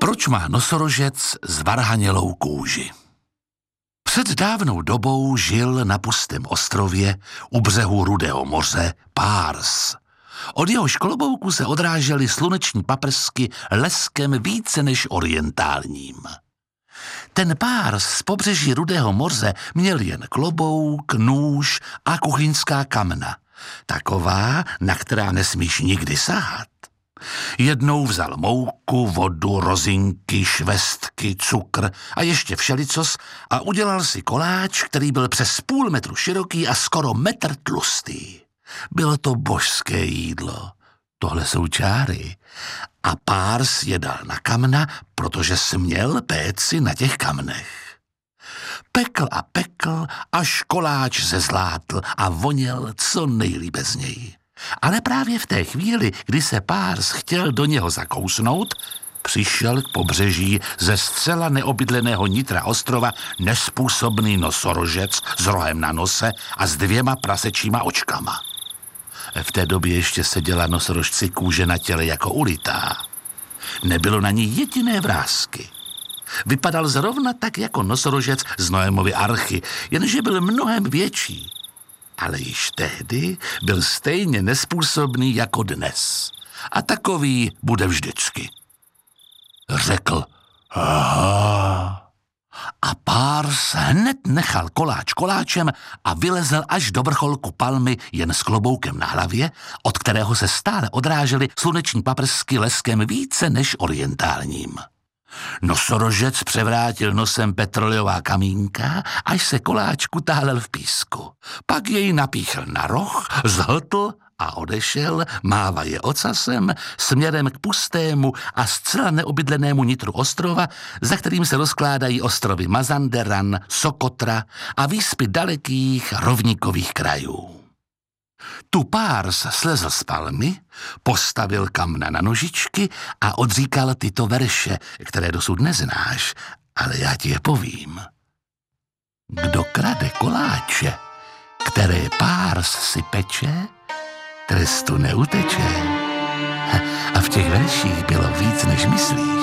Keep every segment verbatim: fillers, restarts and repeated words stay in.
Proč má nosorožec zvarhanělou kůži? Před dávnou dobou žil na pustém ostrově u břehu Rudého moře párs. Od jehož klobouku se odrážely sluneční paprsky leskem více než orientálním. Ten párs z pobřeží Rudého moře měl jen klobouk, nůž a kuchyňská kamna. Taková, na která nesmíš nikdy sahat. Jednou vzal mouku, vodu, rozinky, švestky, cukr a ještě všelicos a udělal si koláč, který byl přes půl metru široký a skoro metr tlustý. Bylo to božské jídlo. Tohle jsou čáry. A párs je dal na kamna, protože směl péci na těch kamnech. Pekl a pekl, až koláč zezlátl a voněl co nejlípe z něj. Ale právě v té chvíli, kdy se párs chtěl do něho zakousnout, přišel k pobřeží ze zcela neobydleného nitra ostrova nespůsobný nosorožec s rohem na nose a s dvěma prasečíma očkama. V té době ještě seděla nosorožci kůže na těle jako ulitá. Nebylo na ní jediné vrásky. Vypadal zrovna tak jako nosorožec z Noémovy archy, jenže byl mnohem větší. Ale již tehdy byl stejně nespůsobný jako dnes. A takový bude vždycky. Řekl aha. A párs hned nechal koláč koláčem a vylezl až do vrcholku palmy jen s kloboukem na hlavě, od kterého se stále odrážely sluneční paprsky leskem více než orientálním. Nosorožec převrátil nosem petroleová kamínka, až se koláč kutálel v písku. Pak jej napíchl na roh, zhltl a odešel, mávaje ocasem, směrem k pustému a zcela neobydlenému nitru ostrova, za kterým se rozkládají ostrovy Mazanderan, Sokotra a výspy dalekých rovníkových krajů. Tu párs slezl z palmy, postavil kamna na nožičky a odříkal tyto verše, které dosud neznáš, ale já ti je povím. Kdo krade koláče, které párs si peče, trestu neuteče. A v těch verších bylo víc, než myslíš.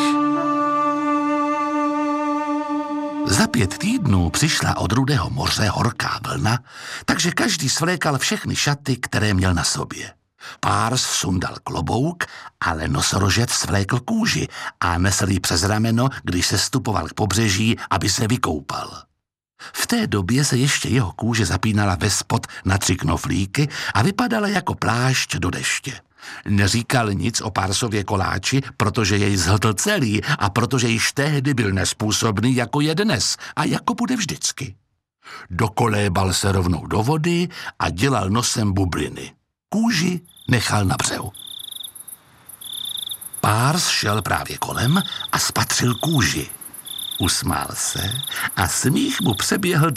Za pět týdnů přišla od Rudého moře horká vlna, takže každý svlékal všechny šaty, které měl na sobě. Párs sundal klobouk, ale nosorožec svlékl kůži a nesl ji přes rameno, když se stupoval k pobřeží, aby se vykoupal. V té době se ještě jeho kůže zapínala ve spod na tři knoflíky a vypadala jako plášť do deště. Neříkal nic o pársově koláči, protože jej zhltl celý a protože již tehdy byl nespůsobný, jako je dnes a jako bude vždycky. Dokolébal se rovnou do vody a dělal nosem bubliny. Kůži nechal na břehu. Párs šel právě kolem a spatřil kůži. Usmál se a smích mu přeběhl